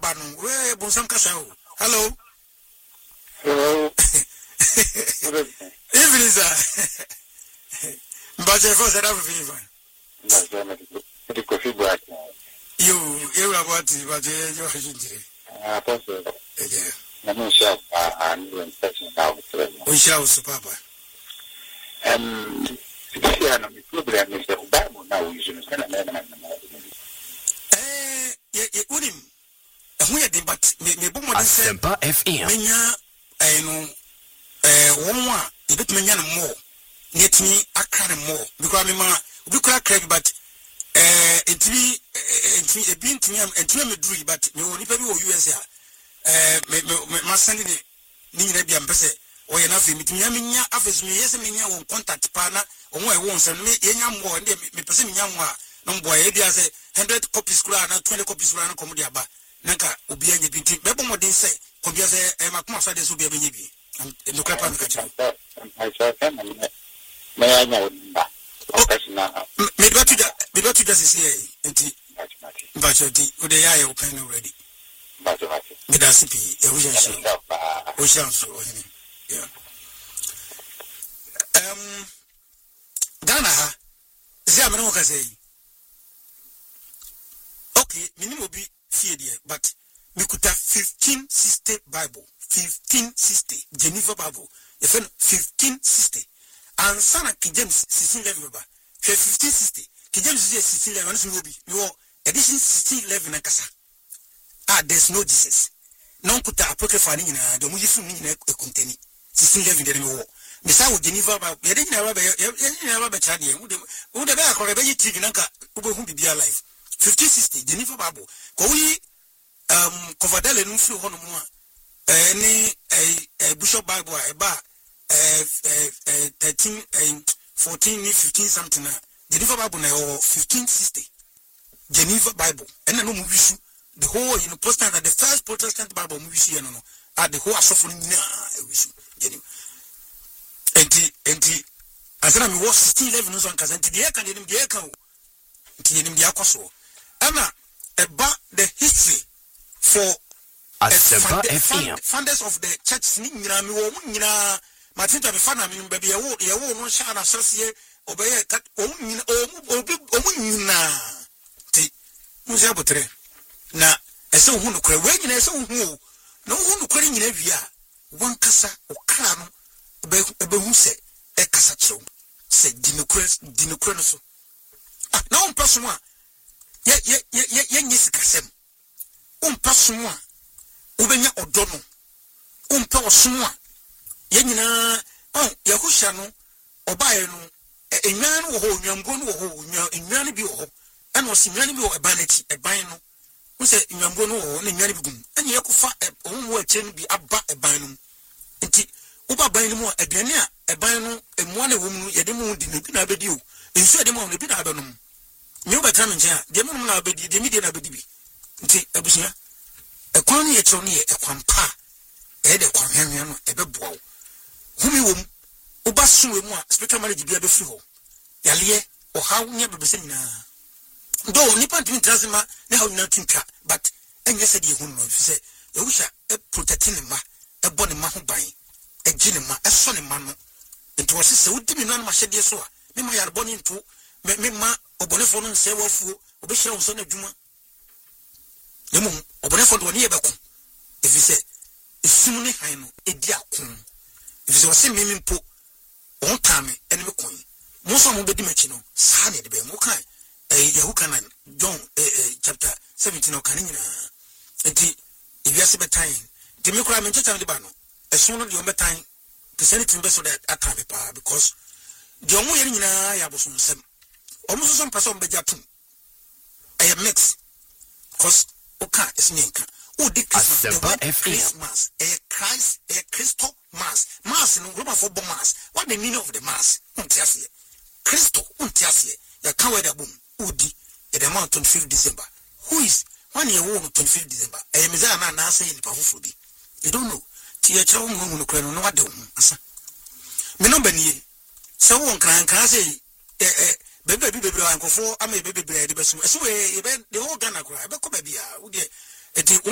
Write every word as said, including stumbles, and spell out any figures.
aba no we bonsam kasa o hello hello evening sir but you for that for the coffee break you you about what you are doing ah pastor yeah na no shop and you inspection now we shall papa um yeah no problem is the Bible now we use na na na eh ye unim ehun ye but me me bo mo dey say Asempa F M menya eh no eh won a e betumi nya no mo netimi aka no mo because me ma obi kura credit but eh entimi entimi e bi ntimi entimi me duru but me oni pa bi wo U S A eh me me ma send ni ni nyina bia mpese o ye na fe mitimi nya menya afesu me yese menya won contact pa na won e won se me yenya mo ndi me pese menya mo a no boy e dia say one hundred copies kura na twenty copies kura na komo dia ba nanka obi anya bi nti mebo modin say ko bia say e makoma so de so bia benya bi no krapa me kacha I saw them me anya wonda professional me do to me do to just say nti ba choti o de ya ye open already ba to ba me da sipi e wo janso o janso o ni yeah um Ghana ha zi amene wo ka say okay minimum be fear there but we could have fifteen sixty Bible fifteen sixty Geneva Bible if fifteen sixty and sana King James sixteen eleven ba fifteen sixty King James is sixteen eleven so be no edition sixteen eleven na kasa ah there's no Jesus non kuta apocrypha ni nyina do mu yisu ni nyina e contain sixteen eleven there me wo me sa wo Geneva Bible ye de nyina ba ye nyina ba ba cha de wo de wo de ba akore ba yi T V nanka wo be hu bibia live fifteen sixty Geneva Bible ko wi um Coverdale no fi ho no mu a eh ni eh Bishop Bible e ba eh thirteen fourteen ni fifteen something na Geneva Bible na o fifteen sixty Geneva Bible and no mu wisu the whole you know Protestant the first Protestant Bible mu wisu no no at the whole asofo ni na e wisu Geneva enti enti asana me was sixteen eleven no so anka enti de ka de nim de ka o enti nim de akoso ana eba the history for Asempa F M founders of the church ni nyina me wo nyina matinta be fana me ba be ye wo ye wo no sha na sese obeye o nyina o o nyina ti mu se abotre na ese hu no kura we nyina ese hu o na hu no kura nyina wi a wan kasa o kra no be be hu se e kasa kiro se dinokura dinokura no so ah na on paso a ye ye ye ye nyisikasem on paso a ubenya odono umpe osumu a ye nyina on yahusha no obaye no enwan no ho nwamgo no ho enwan bi ho ana osinwan bi ho ebanachi eban no unse nwamgo no ho na enwan bi gum anya yakufa owo ache no bi aba eban no nti uba ban no mu aduane a eban no emua na wo mu ye de mu di no bi na abedi o ensu de mu na bi na abenom nyu betra me nchen de mu na abedi de mi de na abedi bi nti abusia ekwan ye chiro ne ekwan pa e de kwan hwanhwan no e beboa wo humi wom oba suwe mu a spiritual marriage bia be fi ho yale o ha nya bebese nyina do nipa ntimi transima ne ha nyina twintwa but enye se de hu no fi se e wusha e protect ne ma e bo ne ma ho ban e gi ne ma e so ne ma no enti wo se wudi mi no ma hyede so a me ma yar boni nto me ma obonefo no nse wafuo obehira wo so na dwuma nemu obonefo do ne ye beko efi se esum ne han no edi akon efi se wo se mimi mpo on tame ene me kon mo so mo bedi machi no sa ne de be mo kan eh Yahukanan John eh chapter seventeen o kan nyina enti ewiase betan de me kura me ncheta de ba no esum no de o betan the senator be so that atame pa because de omo yere nyina ya boso nsem omo so so person be jatum I mix cause oka esnenka o de Christmas a Christ a Christo mass mass no roma for mass what the meaning of the mass untiasie Christo untiasie ya kawe da bum udi e the month twenty-fifth December who is one year old twenty-fifth December e meza na na say ni pa fufu bi you don't know ti ya chawo mu no kra no no wade hu asa me no banie se won kran kran say eh bebe bi bebe ankofo ama bebe bebe de besu eso we be the whole Ghana kra be ko ba bia wo de eti